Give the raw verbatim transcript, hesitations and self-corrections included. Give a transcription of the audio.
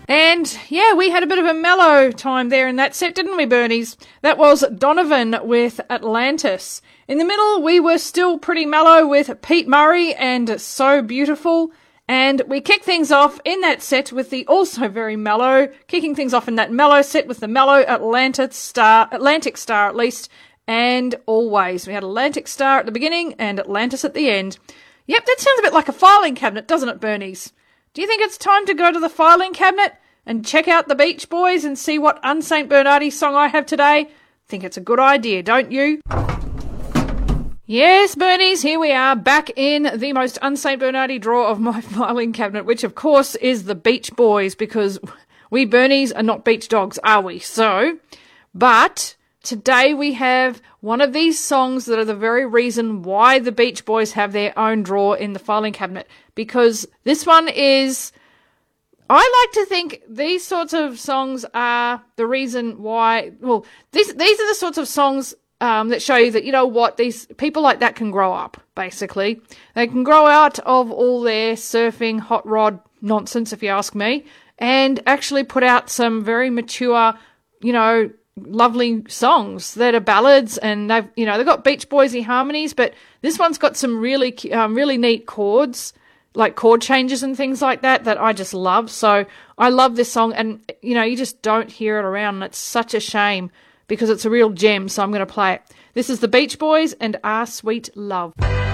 And yeah, we had a bit of a mellow time there in that set, didn't we, Bernies? That was Donovan with Atlantis. In the middle, we were still pretty mellow with Pete Murray and So Beautiful. And we kicked things off in that set with the also very mellow, kicking things off in that mellow set with the mellow Atlantic Star, Atlantic Star at least, and Always. We had Atlantic Star at the beginning and Atlantis at the end. Yep, that sounds a bit like a filing cabinet, doesn't it, Bernies? Do you think it's time to go to the filing cabinet and check out the Beach Boys and see what Un-Saint Bernardi song I have today? Think it's a good idea, don't you? Yes, Bernies, here we are, back in the most Un-Saint Bernardi drawer of my filing cabinet, which of course is the Beach Boys, because we Bernies are not beach dogs, are we? So, but today we have one of these songs that are the very reason why the Beach Boys have their own drawer in the filing cabinet, because this one is... I like to think these sorts of songs are the reason why... Well, these, these are the sorts of songs... Um, that show you that, you know what, these people like that can grow up, basically. They can grow out of all their surfing, hot rod nonsense, if you ask me, and actually put out some very mature, you know, lovely songs that are ballads, and they've, you know, they've got Beach Boysy harmonies, but this one's got some really, um, really neat chords, like chord changes and things like that, that I just love. So I love this song, and, you know, you just don't hear it around, and it's such a shame, because it's a real gem, so I'm going to play it. This is the Beach Boys and Our Sweet Love.